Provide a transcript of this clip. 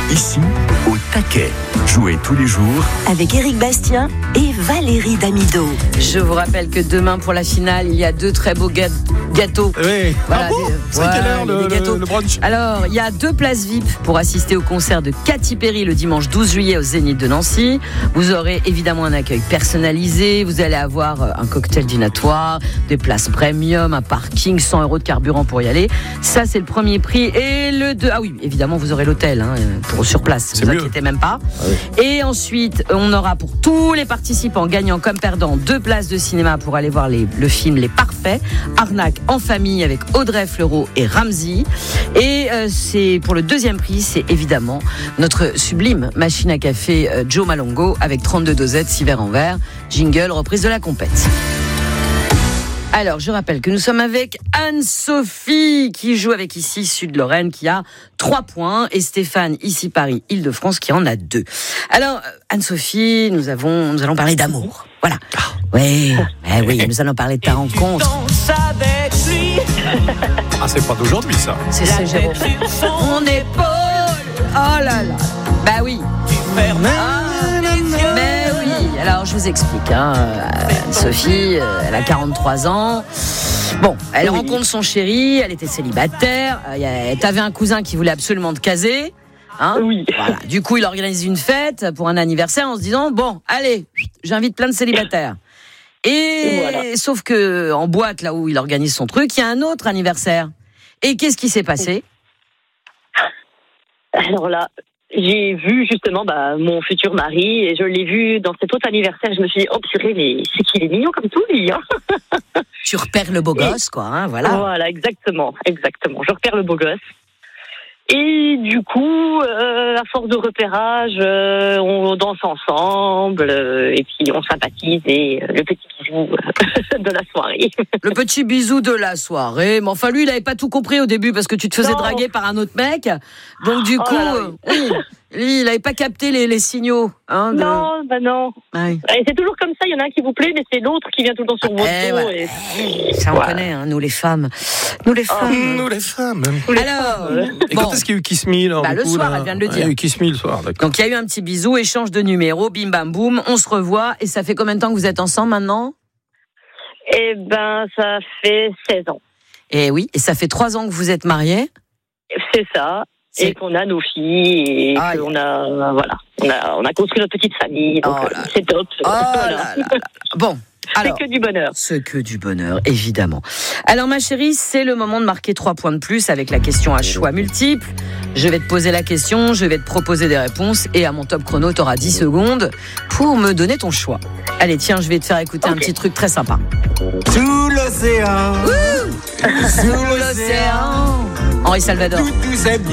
Ici, au taquet. Jouez tous les jours avec Éric Bastien et Valérie Damido. Je vous rappelle que demain pour la finale, il y a 2 très beaux gâteaux. Oui. Voilà, c'est à quelle heure le brunch? Alors, il y a 2 places VIP pour assister au concert de Katy Perry le dimanche 12 juillet au Zénith de Nancy. Vous aurez évidemment un accueil personnalisé. Vous allez avoir un cocktail dînatoire, des places premium, un parking, 100 € de carburant pour y aller. Ça, c'est le premier prix. Et le 2... Ah oui, évidemment, vous aurez l'hôtel sur place. C'est ne vous mieux. inquiétez même pas. Ah oui. Et ensuite, on aura pour tous les participants, gagnants comme perdants, 2 places de cinéma pour aller voir le film Les Parfaits. Arnaque en famille avec Audrey Fleurot et Ramsey. Et c'est pour le deuxième prix, c'est évidemment notre sublime machine à café Joe Malongo avec 32 dosettes, 6 verres en verre. Jingle, reprise de la compète. Alors, je rappelle que nous sommes avec Anne-Sophie qui joue avec ici Sud-Lorraine qui a 3 points et Stéphane ici Paris Île-de-France qui en a 2. Alors, Anne-Sophie, nous allons parler d'amour. Voilà. Oui, nous allons parler de ta rencontre. Ah, c'est pas d'aujourd'hui ça. C'est Jérôme. Mon épaule. Oh là là. Bah oui. Mais oui. Alors je vous explique. Sophie, elle a 43 ans. Bon, elle rencontre son chéri. Elle était célibataire. T'avais un cousin qui voulait absolument te caser. Oui. Voilà. Du coup, il organise une fête pour un anniversaire en se disant bon, allez, j'invite plein de célibataires. Et voilà. Sauf que en boîte, là où il organise son truc, il y a un autre anniversaire. Et qu'est-ce qui s'est passé ? Alors là, j'ai vu justement mon futur mari et je l'ai vu dans cet autre anniversaire. Je me suis dit, oh purée, mais c'est qu'il est mignon comme tout, lui. Tu repères le beau gosse, quoi, voilà. Voilà, exactement. Je repère le beau gosse. Et du coup, à force de repérage, on danse ensemble et puis on sympathise et le petit bisou de la soirée. Le petit bisou de la soirée. Mais enfin, lui, il n'avait pas tout compris au début parce que tu te faisais draguer par un autre mec. Donc du coup, lui, il n'avait pas capté les signaux. Non. Ouais. Et c'est toujours comme ça, il y en a un qui vous plaît, mais c'est l'autre qui vient tout le temps sur vos dos. Ça, on connaît, nous les femmes. Nous les femmes. Alors, et quand est-ce qu'il y a eu Kiss Me là, le soir, elle vient de le dire. Il y a eu Kiss Me le soir, d'accord. Donc il y a eu un petit bisou, échange de numéros, bim bam boum, on se revoit. Et ça fait combien de temps que vous êtes ensemble maintenant ? Eh ben, ça fait 16 ans. Et oui, et ça fait 3 ans que vous êtes mariés ? C'est ça. Et qu'on a nos filles et qu'on a on a construit notre petite famille, donc c'est top. Bon, alors, c'est que du bonheur. C'est que du bonheur, évidemment. Alors ma chérie, c'est le moment de marquer 3 points de plus avec la question à choix multiples. Je vais te poser la question, je vais te proposer des réponses et à mon top chrono, tu auras 10 secondes pour me donner ton choix. Allez, tiens, je vais te faire écouter un petit truc très sympa. Sous l'océan. Sous l'océan. Henri Salvador. Tout est bien.